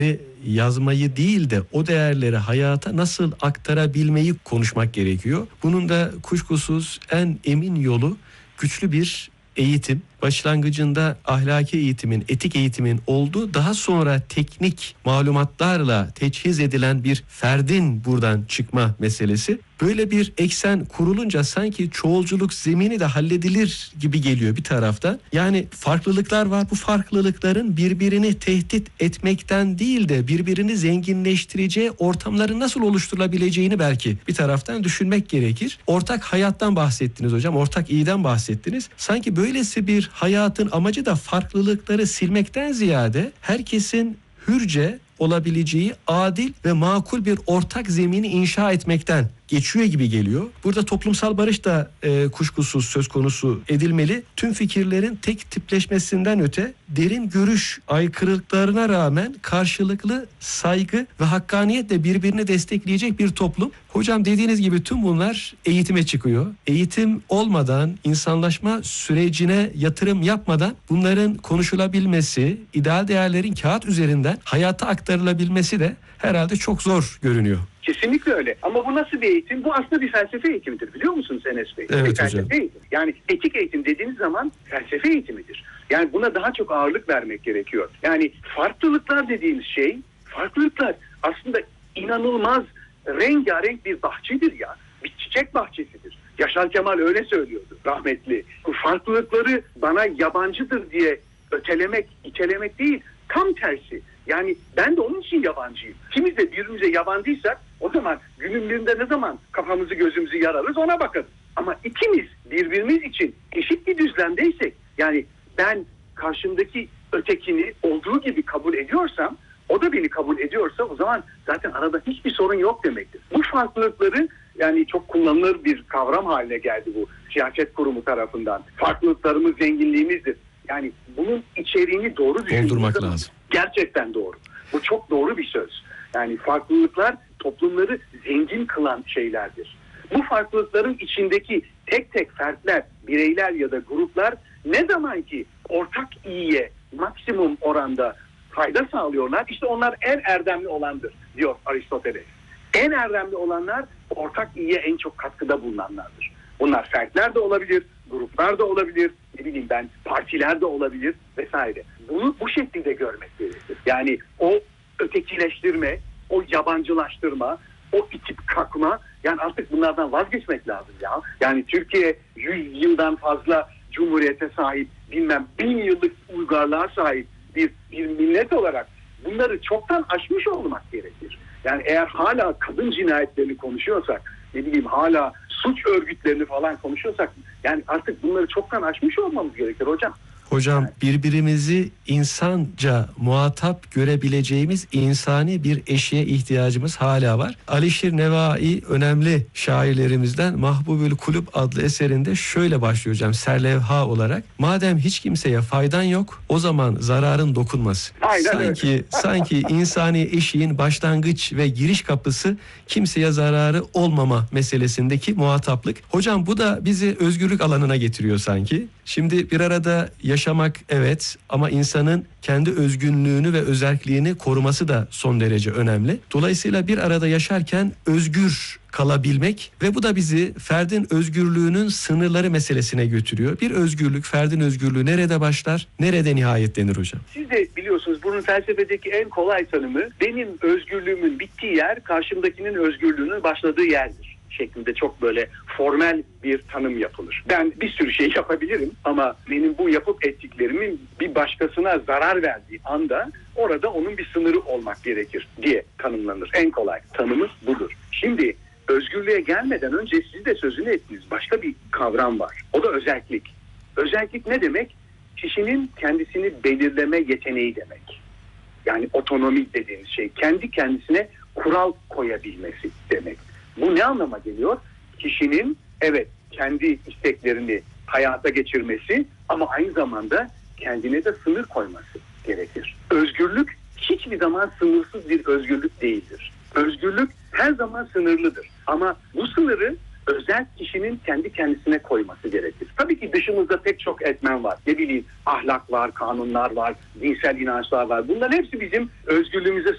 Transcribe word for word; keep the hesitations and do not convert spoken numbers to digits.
yazmayı değil de o değerleri hayata nasıl aktarabilmeyi konuşmak gerekiyor. Bunun da kuşkusuz en emin yolu güçlü bir eğitim. Başlangıcında ahlaki eğitimin, etik eğitimin olduğu, daha sonra teknik malumatlarla teçhiz edilen bir ferdin buradan çıkma meselesi. Böyle bir eksen kurulunca sanki çoğulculuk zemini de halledilir gibi geliyor bir taraftan. Yani farklılıklar var. Bu farklılıkların birbirini tehdit etmekten değil de birbirini zenginleştireceği ortamların nasıl oluşturulabileceğini belki bir taraftan düşünmek gerekir. Ortak hayattan bahsettiniz hocam. Ortak iyiden bahsettiniz. Sanki böylesi bir hayatın amacı da farklılıkları silmekten ziyade herkesin hürce olabileceği adil ve makul bir ortak zemini inşa etmekten geçiyor gibi geliyor. Burada toplumsal barış da e, kuşkusuz söz konusu edilmeli. Tüm fikirlerin tek tipleşmesinden öte derin görüş aykırılıklarına rağmen karşılıklı saygı ve hakkaniyetle birbirini destekleyecek bir toplum. Hocam dediğiniz gibi tüm bunlar eğitime çıkıyor. Eğitim olmadan, insanlaşma sürecine yatırım yapmadan bunların konuşulabilmesi, ideal değerlerin kağıt üzerinden hayata aktarılabilmesi de herhalde çok zor görünüyor. Kesinlikle öyle. Ama bu nasıl bir eğitim? Bu aslında bir felsefe eğitimidir, biliyor musunuz Enes Bey? Evet bir felsefe hocam. eğitim. Yani etik eğitim dediğiniz zaman felsefe eğitimidir. Yani buna daha çok ağırlık vermek gerekiyor. Yani farklılıklar dediğimiz şey, farklılıklar aslında inanılmaz rengarenk bir bahçedir ya. Bir çiçek bahçesidir. Yaşar Kemal öyle söylüyordu rahmetli. Bu farklılıkları bana yabancıdır diye ötelemek, itelemek değil, tam tersi. Yani ben de onun için yabancıyım. İkimiz de birbirimize yabancıysak o zaman günün birinde ne zaman kafamızı gözümüzü yararız ona bakarız. Ama ikimiz birbirimiz için eşit bir düzlemdeysek, yani ben karşımdaki ötekini olduğu gibi kabul ediyorsam, o da beni kabul ediyorsa o zaman zaten arada hiçbir sorun yok demektir. Bu farklılıkları, yani çok kullanılır bir kavram haline geldi bu siyaset kurumu tarafından. Farklılıklarımız zenginliğimizdir. Yani bunun içeriğini doğru doldurmak lazım. Gerçekten doğru. Bu çok doğru bir söz. Yani farklılıklar toplumları zengin kılan şeylerdir. Bu farklılıkların içindeki tek tek fertler, bireyler ya da gruplar ne zaman ki ortak iyiye maksimum oranda fayda sağlıyorlar, işte onlar en erdemli olandır diyor Aristoteles. En erdemli olanlar ortak iyiye en çok katkıda bulunanlardır. Bunlar fertler de olabilir, gruplar da olabilir, ne bileyim ben partiler de olabilir vesaire. Bunu bu şekilde görmek gerekir. Yani o ötekileştirme, o yabancılaştırma, o itip kakma, yani artık bunlardan vazgeçmek lazım ya. Yani Türkiye yüz yıldan fazla cumhuriyete sahip, bilmem bin yıllık uygarlığa sahip bir, bir millet olarak bunları çoktan aşmış olmak gerekir. Yani eğer hala kadın cinayetlerini konuşuyorsak, ne bileyim hala suç örgütlerini falan konuşuyorsak, yani artık bunları çoktan aşmış olmamız gerekir hocam. Hocam birbirimizi insanca muhatap görebileceğimiz insani bir eşiğe ihtiyacımız hala var. Alişir Nevai önemli şairlerimizden Mahbubül Kulüp adlı eserinde şöyle başlıyor hocam serlevha olarak. Madem hiç kimseye faydan yok, o zaman zararın dokunması. Aynen sanki öyle. sanki insani eşiğin başlangıç ve giriş kapısı kimseye zararı olmama meselesindeki muhataplık. Hocam bu da bizi özgürlük alanına getiriyor sanki. Şimdi bir arada yaşamak evet, ama insanın kendi özgünlüğünü ve özerkliğini koruması da son derece önemli. Dolayısıyla bir arada yaşarken özgür kalabilmek ve bu da bizi ferdin özgürlüğünün sınırları meselesine götürüyor. Bir özgürlük, ferdin özgürlüğü nerede başlar, nerede nihayetlenir hocam? Siz de biliyorsunuz bunun felsefedeki en kolay tanımı benim özgürlüğümün bittiği yer karşımdakinin özgürlüğünün başladığı yerdir şeklinde çok böyle formel bir tanım yapılır. Ben bir sürü şey yapabilirim ama benim bu yapıp ettiklerimin bir başkasına zarar verdiği anda orada onun bir sınırı olmak gerekir diye tanımlanır. En kolay tanımı budur. Şimdi özgürlüğe gelmeden önce siz de sözünü ettiniz. Başka bir kavram var. O da özerklik. Özerklik ne demek? Kişinin kendisini belirleme yeteneği demek. Yani otonomi dediğimiz şey. Kendi kendisine kural koyabilmesi demek. Bu ne anlama geliyor? Kişinin evet kendi isteklerini hayata geçirmesi ama aynı zamanda kendine de sınır koyması gerekir. Özgürlük hiçbir zaman sınırsız bir özgürlük değildir. Özgürlük her zaman sınırlıdır. Ama bu sınırı özel kişinin kendi kendisine koyması gerekir. Tabii ki dışımızda pek çok etmen var. Ne bileyim ahlak var, kanunlar var, dinsel inançlar var. Bunların hepsi bizim özgürlüğümüze